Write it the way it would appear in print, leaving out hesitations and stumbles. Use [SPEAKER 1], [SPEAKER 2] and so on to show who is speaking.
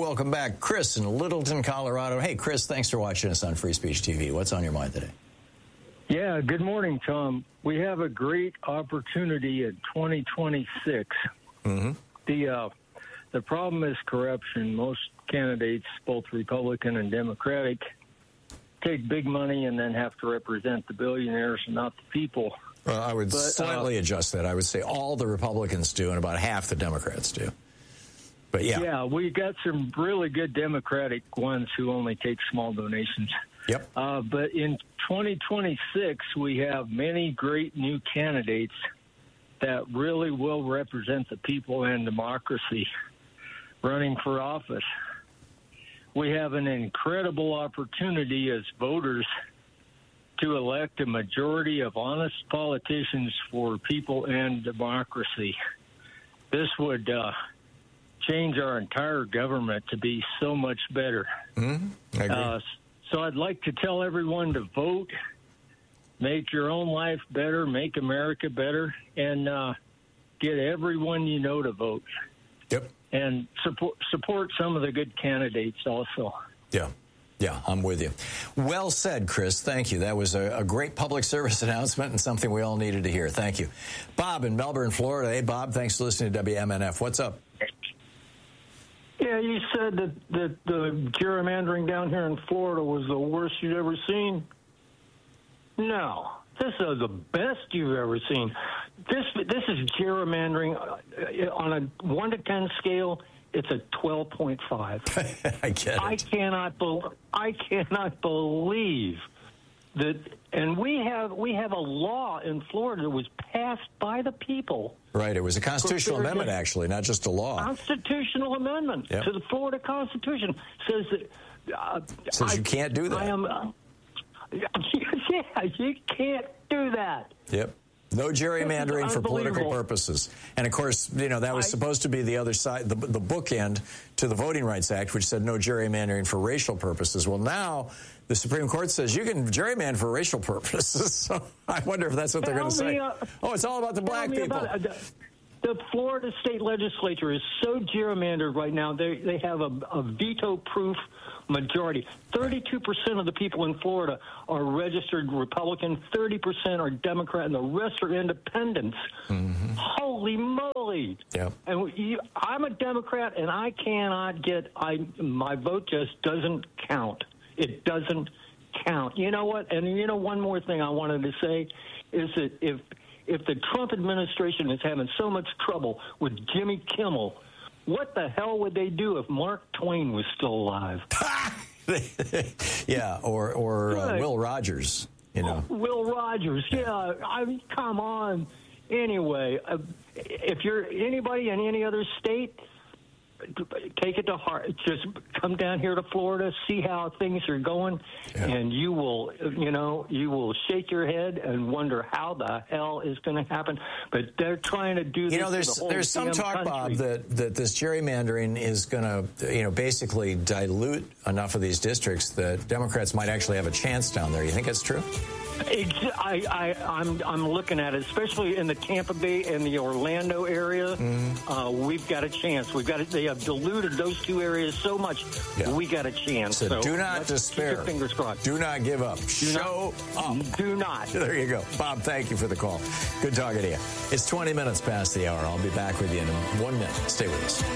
[SPEAKER 1] welcome back Chris in Littleton, Colorado. Hey, Chris, thanks for watching us on Free Speech TV. What's on your mind today?
[SPEAKER 2] Yeah, good morning, Tom. We have a great opportunity in 2026.
[SPEAKER 1] Mm-hmm.
[SPEAKER 2] The problem is corruption. Most candidates, both Republican and Democratic, take big money and then have to represent the billionaires and not the people.
[SPEAKER 1] Well, I would slightly adjust that. I would say all the Republicans do and about half the Democrats do. But
[SPEAKER 2] yeah, we got some really good Democratic ones who only take small donations.
[SPEAKER 1] Yep.
[SPEAKER 2] But in 2026, we have many great new candidates that really will represent the people and democracy running for office. We have an incredible opportunity as voters to elect a majority of honest politicians for people and democracy. This would change our entire government to be so much better.
[SPEAKER 1] Mm-hmm. I agree.
[SPEAKER 2] So I'd like to tell everyone to vote, make your own life better, make America better, and get everyone you know to vote.
[SPEAKER 1] Yep.
[SPEAKER 2] And support some of the good candidates also.
[SPEAKER 1] Yeah, I'm with you. Well said, Chris. Thank you. That was a great public service announcement and something we all needed to hear. Thank you. Bob in Melbourne, Florida. Hey, Bob, thanks for listening to WMNF. What's up?
[SPEAKER 3] Yeah, you said that the gerrymandering down here in Florida was the worst you'd ever seen. No, this is the best you've ever seen. This is gerrymandering on a 1 to 10 scale. It's a 12.5.
[SPEAKER 1] I get it.
[SPEAKER 3] I cannot believe that. And we have a law in Florida that was passed by the people.
[SPEAKER 1] Right. It was a constitutional amendment, actually, not just a law.
[SPEAKER 3] Constitutional amendment to the Florida Constitution says that.
[SPEAKER 1] You can't do that.
[SPEAKER 3] Yeah, you can't do that.
[SPEAKER 1] Yep. No gerrymandering for political purposes. And, of course, that was supposed to be the other side, the bookend to the Voting Rights Act, which said no gerrymandering for racial purposes. Well, now the Supreme Court says you can gerrymander for racial purposes. So I wonder if that's what they're going to say. It's all about the black people.
[SPEAKER 3] The Florida state legislature is so gerrymandered right now. They have a veto-proof majority. 32% of the people in Florida are registered Republican, 30% are Democrat, and the rest are independents.
[SPEAKER 1] Mm-hmm.
[SPEAKER 3] Holy moly!
[SPEAKER 1] Yeah.
[SPEAKER 3] And I'm a Democrat, and I cannot my vote just doesn't count. It doesn't count. You know what? And one more thing I wanted to say is that if the Trump administration is having so much trouble with Jimmy Kimmel, what the hell would they do if Mark Twain was still alive?
[SPEAKER 1] Yeah, or Will Rogers,
[SPEAKER 3] Will Rogers, yeah. I mean, come on. Anyway, if you're anybody in any other state, take it to heart. Just come down here to Florida, see how things are going, and you will shake your head and wonder how the hell is going to happen. But they're trying to do this.
[SPEAKER 1] There's some talk, Bob, that this gerrymandering is going to, basically dilute enough of these districts that Democrats might actually have a chance down there. You think that's true?
[SPEAKER 3] I'm looking at it, especially in the Tampa Bay and the Orlando area.
[SPEAKER 1] Mm-hmm.
[SPEAKER 3] We've got a chance. They have diluted those two areas so much. Yeah. We got a chance.
[SPEAKER 1] So do not despair.
[SPEAKER 3] Keep your fingers crossed.
[SPEAKER 1] Do not give up. Show up.
[SPEAKER 3] Do not.
[SPEAKER 1] There you go. Bob, thank you for the call. Good talking to you. It's 20 minutes past the hour. I'll be back with you in 1 minute. Stay with us.